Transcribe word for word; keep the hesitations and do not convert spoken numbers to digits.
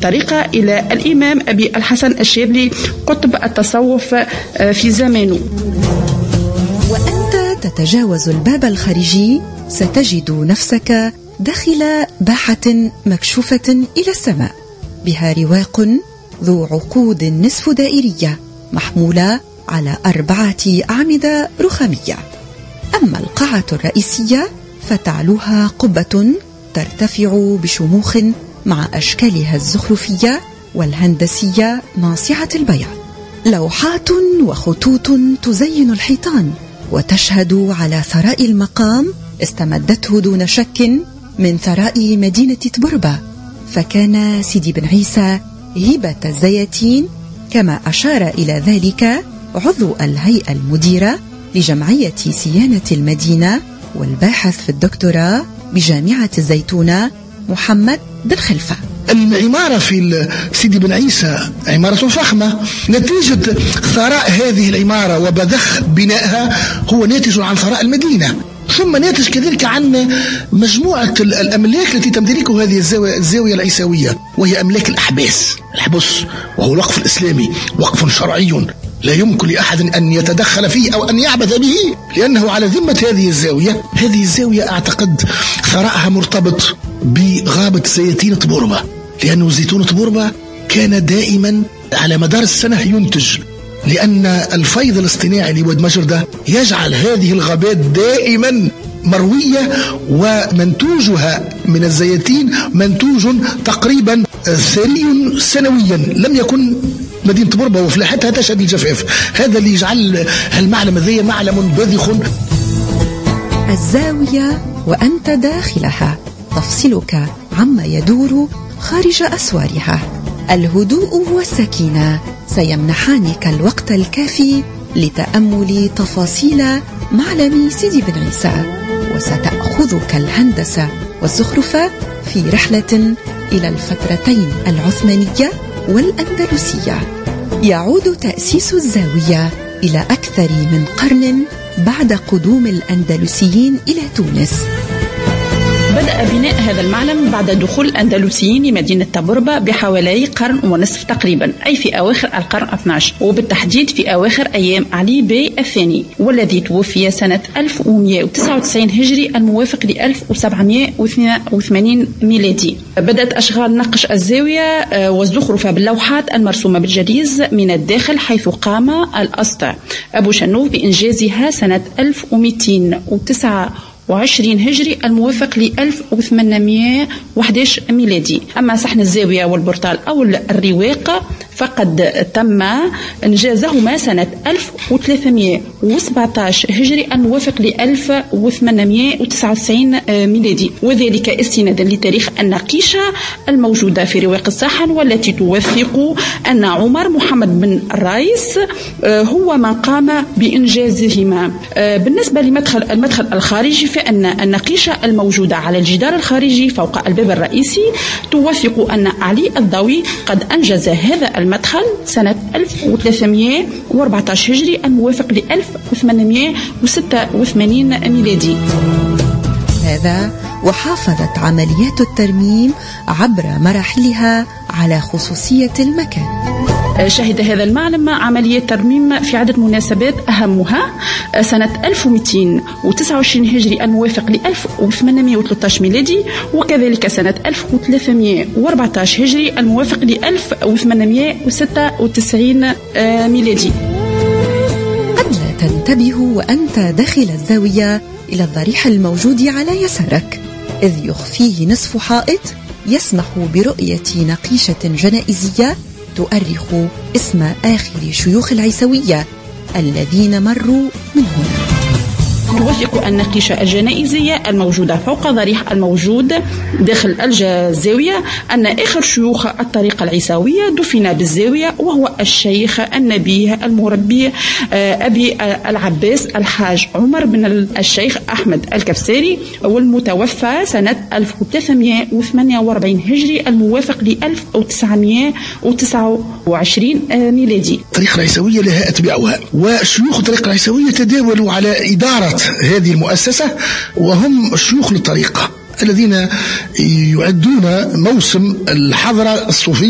الطريقة إلى الإمام أبي الحسن الشاذلي قطب التصوف في زمانه. وأنت تتجاوز الباب الخارجي ستجد نفسك داخل باحة مكشوفة إلى السماء بها رواق ذو عقود نصف دائرية محمولة على أربعة أعمدة رخامية. أما القاعة الرئيسية فتعلوها قبة ترتفع بشموخ مع أشكالها الزخرفية والهندسية ناصعة البياض، لوحات وخطوط تزين الحيطان وتشهد على ثراء المقام استمدته دون شك من ثراء مدينة تبربة، فكان سيدي بن عيسى هبة الزياتين كما أشار إلى ذلك عضو الهيئة المديرة لجمعية صيانة المدينة والباحث في الدكتوراه بجامعة الزيتونة محمد بن خلفة. العمارة في سيدي بن عيسى عمارة فخمة، نتيجة ثراء هذه العمارة وبذخ بنائها هو ناتج عن ثراء المدينة، ثم ناتج كذلك عن مجموعة الأملاك التي تمتلكها هذه الزاوية, الزاوية العيسوية، وهي أملاك الأحباس. الحبس وهو الوقف الإسلامي وقف شرعي لا يمكن لأحد أن يتدخل فيه أو أن يعبث به، لأنه على ذمة هذه الزاوية. هذه الزاوية أعتقد ثراءها مرتبط بغابة زيتين تبربة، لأنه زيتون تبربة كان دائما على مدار السنة ينتج، لأن الفيض الاصطناعي لواد مجردة يجعل هذه الغابات دائما مروية، ومنتوجها من الزيتين منتوج تقريبا ثري سنويا. لم يكن مدينة تبربة وفلاحتها تشهد الجفاف. هذا اللي يجعل هالمعلم ذي معلم باذخ. الزاوية وأنت داخلها تفصلك عما يدور خارج أسوارها. الهدوء والسكينة سيمنحانك الوقت الكافي لتأمل تفاصيل معلم سيدي بن عيسى، وستأخذك الهندسة والزخرفة في رحلة إلى الفترتين العثمانية والأندلسية. يعود تأسيس الزاوية إلى أكثر من قرن بعد قدوم الأندلسيين إلى تونس. بدأ بناء هذا المعلم بعد دخول الأندلسيين لمدينة تبربة بحوالي قرن ونصف تقريبا، أي في أواخر القرن الاثني عشر، وبالتحديد في أواخر أيام علي بي الثاني، والذي توفي سنة ألف ومئة وتسعة وتسعين هجري الموافق ل ألف وسبعمئة واثنين وثمانين ميلادي. بدأت أشغال نقش الزاوية والزخرفة باللوحات المرسومة بالجريز من الداخل، حيث قام الأسطى أبو شنوف بإنجازها سنة ألف ومئتين وتسعة وعشرين هجري الموافق ل ألف وثمانمئة وأحد عشر ميلادي. أما صحن الزاوية والبورتال أو الرواق فقد تم إنجازهما سنة ألف وثلاثمئة وسبعة عشر هجري الموافق ل ألف وثمانمئة وتسعة وتسعين ميلادي، وذلك استنادا لتاريخ النقيشة الموجودة في رواق الصحن، والتي توثق أن عمر محمد بن الرايس هو من قام بإنجازهما. بالنسبة لمدخل المدخل الخارجي فإن النقيشة الموجودة على الجدار الخارجي فوق الباب الرئيسي توثق أن علي الضوي قد أنجز هذا المدخل سنة ألف وثلاثمئة وأربعة عشر هجري الموافق ل ألف وثمانمئة وستة وثمانين ميلادي. هذا وحافظت عمليات الترميم عبر مراحلها على خصوصية المكان. شهد هذا المعلم عملية ترميم في عدة مناسبات، أهمها سنة ألف ومئتين وتسعة وعشرين هجري الموافق ل ألف وثمانمئة وثلاثة عشر ميلادي، وكذلك سنة ألف وثلاثمئة وأربعة عشر هجري الموافق ل ألف وثمانمئة وستة وتسعين ميلادي. قد لا تنتبه وأنت داخل الزاوية إلى الضريح الموجود على يسارك، إذ يخفيه نصف حائط يسمح برؤية نقيشة جنائزية تؤرخ اسم آخر شيوخ العيسوية الذين مروا من هنا. توثق النقيشة الجنائزية الموجودة فوق ضريح الموجود داخل الزاوية أن آخر شيوخ الطريقة العيسوية دفن بالزاوية، وهو الشيخ النبي المربي أبي العباس الحاج عمر بن الشيخ أحمد الكفساري، والمتوفى سنة ألف وثلاثمئة وثمانية وأربعين هجري الموافق ل ألف وتسعمئة وتسعة وعشرين ميلادي. الطريقة العيسوية لها أتباعها، وشيوخ الطريقة العيسوية تداولوا على إدارة هذه المؤسسة، وهم شيوخ للطريقة الذين يعدون موسم الحضرة الصوفية